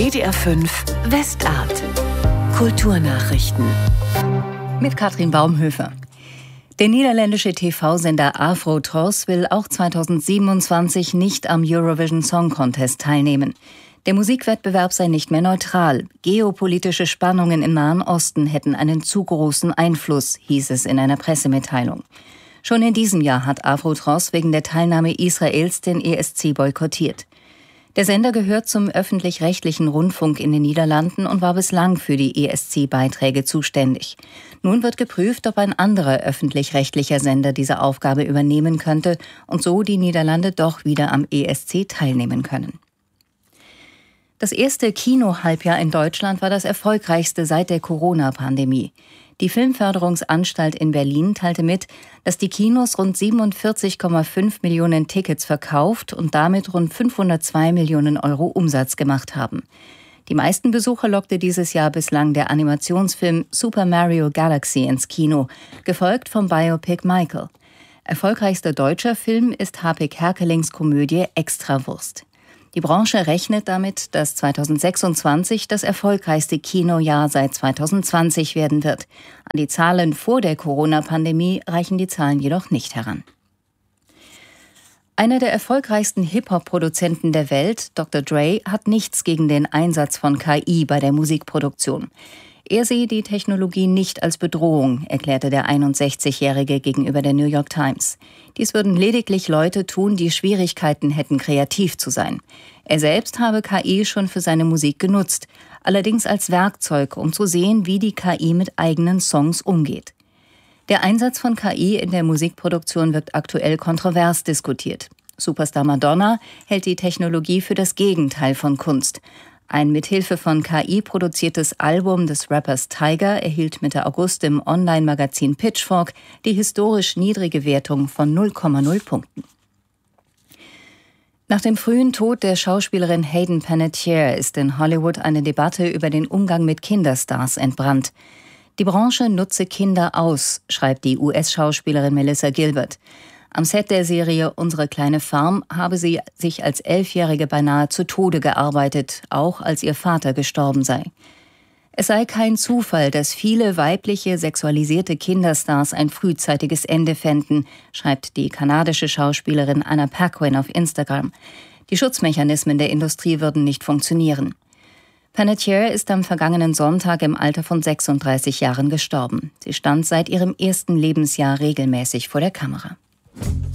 WDR 5 Westart. Kulturnachrichten. Mit Katrin Baumhöfer. Der niederländische TV-Sender Afro-Tros will auch 2027 nicht am Eurovision Song Contest teilnehmen. Der Musikwettbewerb sei nicht mehr neutral. Geopolitische Spannungen im Nahen Osten hätten einen zu großen Einfluss, hieß es in einer Pressemitteilung. Schon in diesem Jahr hat Afro-Tros wegen der Teilnahme Israels den ESC boykottiert. Der Sender gehört zum öffentlich-rechtlichen Rundfunk in den Niederlanden und war bislang für die ESC-Beiträge zuständig. Nun wird geprüft, ob ein anderer öffentlich-rechtlicher Sender diese Aufgabe übernehmen könnte und so die Niederlande doch wieder am ESC teilnehmen können. Das erste Kino-Halbjahr in Deutschland war das erfolgreichste seit der Corona-Pandemie. Die Filmförderungsanstalt in Berlin teilte mit, dass die Kinos rund 47,5 Millionen Tickets verkauft und damit rund 502 Millionen Euro Umsatz gemacht haben. Die meisten Besucher lockte dieses Jahr bislang der Animationsfilm Super Mario Galaxy ins Kino, gefolgt vom Biopic Michael. Erfolgreichster deutscher Film ist Harpe Kerkelings Komödie Extrawurst. Die Branche rechnet damit, dass 2026 das erfolgreichste Kinojahr seit 2020 werden wird. An die Zahlen vor der Corona-Pandemie reichen die Zahlen jedoch nicht heran. Einer der erfolgreichsten Hip-Hop-Produzenten der Welt, Dr. Dre, hat nichts gegen den Einsatz von KI bei der Musikproduktion. Er sehe die Technologie nicht als Bedrohung, erklärte der 61-Jährige gegenüber der New York Times. Dies würden lediglich Leute tun, die Schwierigkeiten hätten, kreativ zu sein. Er selbst habe KI schon für seine Musik genutzt, allerdings als Werkzeug, um zu sehen, wie die KI mit eigenen Songs umgeht. Der Einsatz von KI in der Musikproduktion wird aktuell kontrovers diskutiert. Superstar Madonna hält die Technologie für das Gegenteil von Kunst. Ein mithilfe von KI produziertes Album des Rappers Tyga erhielt Mitte August im Online-Magazin Pitchfork die historisch niedrige Wertung von 0,0 Punkten. Nach dem frühen Tod der Schauspielerin Hayden Panettiere ist in Hollywood eine Debatte über den Umgang mit Kinderstars entbrannt. Die Branche nutze Kinder aus, schreibt die US-Schauspielerin Melissa Gilbert. Am Set der Serie Unsere kleine Farm habe sie sich als 11-Jährige beinahe zu Tode gearbeitet, auch als ihr Vater gestorben sei. Es sei kein Zufall, dass viele weibliche, sexualisierte Kinderstars ein frühzeitiges Ende fänden, schreibt die kanadische Schauspielerin Anna Paquin auf Instagram. Die Schutzmechanismen der Industrie würden nicht funktionieren. Panettiere ist am vergangenen Sonntag im Alter von 36 Jahren gestorben. Sie stand seit ihrem ersten Lebensjahr regelmäßig vor der Kamera.